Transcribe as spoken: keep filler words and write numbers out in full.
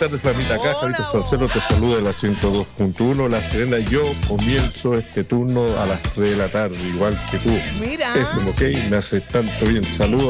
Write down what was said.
tardes, Flamita. Acá Javito Salcero te saluda de la ciento dos punto uno La Serena. Yo comienzo este turno a las tres de la tarde, igual que tú. Mira. Eso, ok, me hace tanto bien. Saludos.